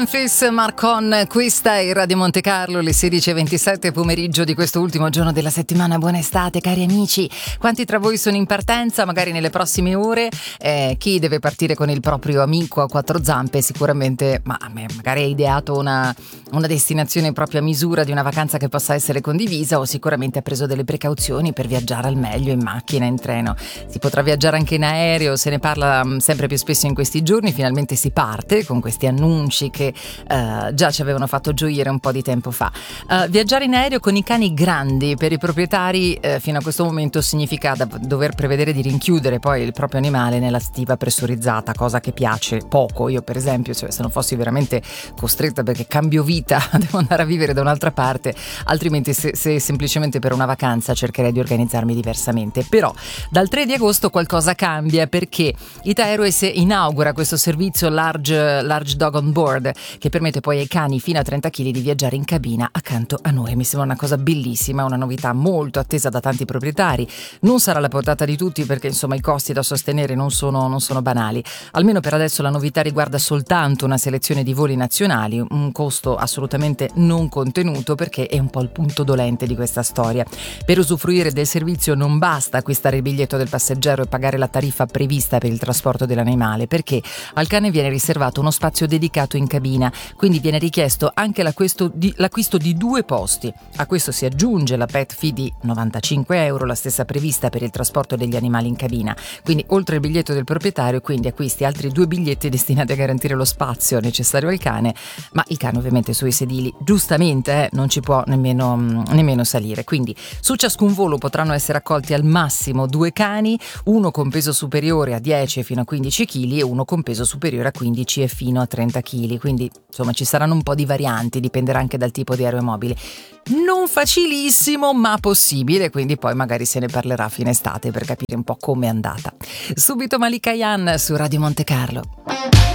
Memphis, Marcon, questa è Radio Monte Carlo, le 16:27 pomeriggio di questo ultimo giorno della settimana. Buona estate cari amici, quanti tra voi sono in partenza magari nelle prossime ore? Chi deve partire con il proprio amico a quattro zampe sicuramente, ma magari ha ideato una destinazione proprio a misura di una vacanza che possa essere condivisa, o sicuramente ha preso delle precauzioni per viaggiare al meglio in macchina, in treno. Si potrà viaggiare anche in aereo, se ne parla sempre più spesso in questi giorni. Finalmente si parte con questi annunci che già ci avevano fatto gioire un po' di tempo fa. Viaggiare in aereo con i cani grandi per i proprietari fino a questo momento significa dover prevedere di rinchiudere poi il proprio animale nella stiva pressurizzata, cosa che piace poco. Io per esempio, se non fossi veramente costretta perché cambio vita, devo andare a vivere da un'altra parte, altrimenti se semplicemente per una vacanza cercherei di organizzarmi diversamente. Però dal 3 di agosto qualcosa cambia, perché Ita Airways inaugura questo servizio large dog on board, che permette poi ai cani fino a 30 kg di viaggiare in cabina accanto a noi. Mi sembra una cosa bellissima, una novità molto attesa da tanti proprietari. Non sarà alla portata di tutti perché insomma i costi da sostenere non sono banali. Almeno per adesso la novità riguarda soltanto una selezione di voli nazionali, un costo assolutamente non contenuto perché è un po' il punto dolente di questa storia. Per usufruire del servizio non basta acquistare il biglietto del passeggero e pagare la tariffa prevista per il trasporto dell'animale, perché al cane viene riservato uno spazio dedicato in cabina, quindi viene richiesto anche l'acquisto di 2 posti. A questo si aggiunge la pet fee di €95, la stessa prevista per il trasporto degli animali in cabina. Quindi oltre il biglietto del proprietario, quindi acquisti altri 2 biglietti destinati a garantire lo spazio necessario al cane, ma il cane ovviamente sui sedili giustamente non ci può nemmeno salire. Quindi su ciascun volo potranno essere accolti al massimo 2 cani, uno con peso superiore a 10 fino a 15 kg e uno con peso superiore a 15 e fino a 30 kg. Quindi insomma ci saranno un po' di varianti, dipenderà anche dal tipo di aeromobile. Non facilissimo ma possibile, quindi poi magari se ne parlerà a fine estate per capire un po' come è andata. Subito Malika Yan su Radio Monte Carlo.